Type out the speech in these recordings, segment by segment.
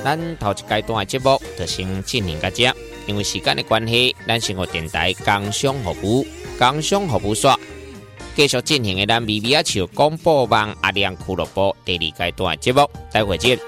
咱头一阶段的节目就先进行到这，因为时间的关系，咱生活电台工商服务线继续进行的咱微微笑广播网阿亮俱乐部第2阶段的节目，待会见。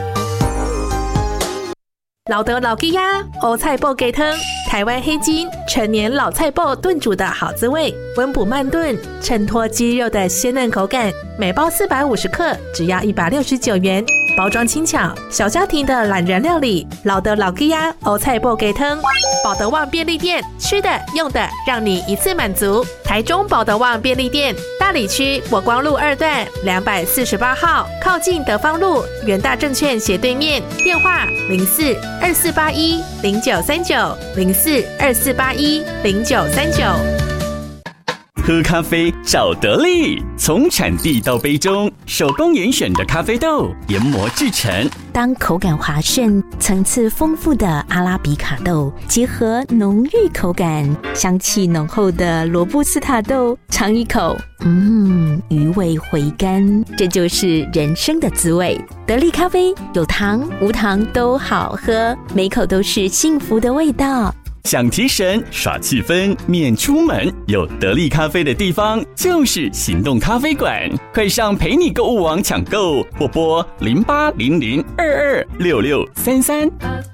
老德老鸡鸭欧菜脯鸡汤，台湾黑金陈年老菜脯炖煮的好滋味，温补慢炖，衬托鸡肉的鲜嫩口感。每包450克，只要169元。包装轻巧，小家庭的懒人料理。老德老鸡鸭欧菜脯鸡汤，保德旺便利店，吃的用的让你一次满足。台中保德旺便利店，大里区国光路2段248号，靠近德芳路元大证券斜对面。电话04-2481-0939，04-2481-0939。 喝咖啡找得力，从产地到杯中，手工严选的咖啡豆研磨制成。 当口感滑顺、层次丰富的阿拉比卡豆结合浓郁口感、香气浓厚的罗布斯塔豆，尝一口，余味回甘，这就是人生的滋味。得力咖啡有糖无糖都好喝，每口都是幸福的味道。 想提神耍气氛免出门，有得力咖啡的地方就是行动咖啡馆，快上陪你购物网抢购，或拨0800226633。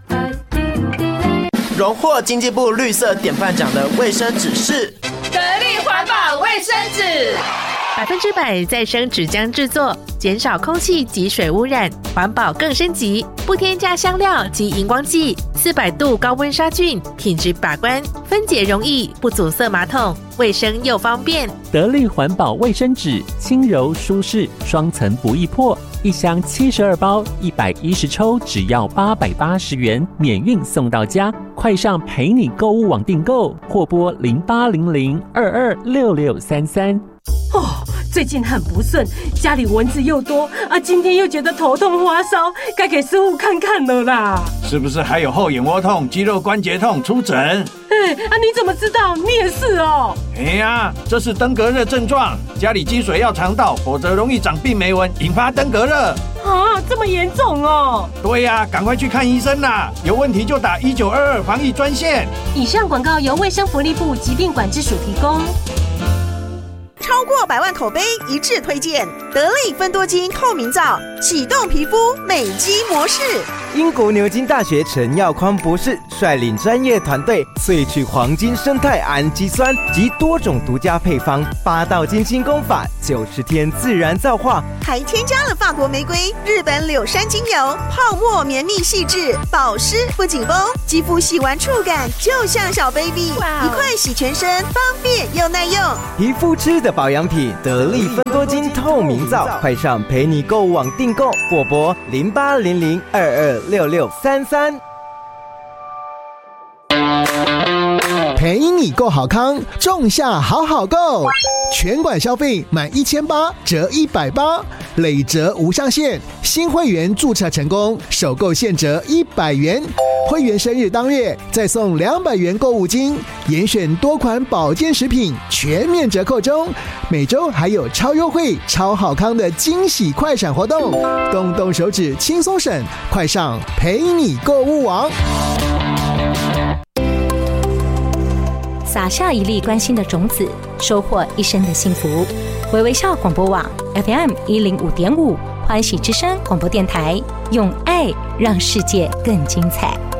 荣获经济部绿色典范奖的卫生纸是得力环保卫生纸，100%再生纸浆制作，减少空气及水污染，环保更升级，不添加香料及荧光剂，400度高温杀菌，品质把关，分解容易，不阻塞马桶，卫生又方便。 得力环保卫生纸，轻柔舒适，双层不易破，一箱72包，110抽，只要880元，免运送到家。快上陪你购物网订购，或拨0800226633。 最近很不顺，家里蚊子又多啊，今天又觉得头痛发烧，该给师傅看看了啦。 是不是还有后眼窝痛、肌肉关节痛？出诊。 你怎么知道？你也是哦。 这是登革热症状，家里积水要常倒，否则容易长病媒蚊，引发登革热。 这么严重哦？ 对呀，赶快去看医生啦！有问题就打1922防疫专线。 以上广告由卫生福利部疾病管制署提供。 超过100万口碑一致推荐得力芬多精透明皂，启动皮肤美肌模式。 英国牛津大学陈耀匡博士率领专业团队萃取黄金生态氨基酸及多种独家配方，8道金清功法，90天自然皂化， 还添加了法国玫瑰、日本柳杉精油，泡沫绵密细致，保湿不紧绷，肌肤洗完触感就像小 baby， 一块洗全身，方便又耐用。 皮肤吃的保养品，得力芬多精透明皂，快上陪你购物网订购，或拨0800226633。 陪你购好康，仲夏好好购，全馆消费满1800折180，累折无上限。新会员注册成功，首购现折100元。会员生日当月再送200元购物金，严选多款保健食品全面折扣中。每周还有超优惠、超好康的惊喜快闪活动，动动手指轻松省，快上陪你购物网。 撒下一粒关心的种子，收获一生的幸福。微微笑广播网 FM105.5，欢喜之声广播电台，用爱让世界更精彩。